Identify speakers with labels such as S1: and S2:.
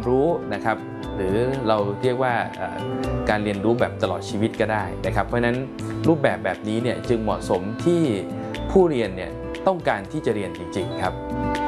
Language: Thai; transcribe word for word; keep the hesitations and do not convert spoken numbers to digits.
S1: รู้นะครับหรือเราเรียกว่าการเรียนรู้แบบตลอดชีวิตก็ได้นะครับเพราะฉะนั้นรูปแบบแบบนี้เนี่ยจึงเหมาะสมที่ผู้เรียนเนี่ยต้องการที่จะเรียนจริงๆครับ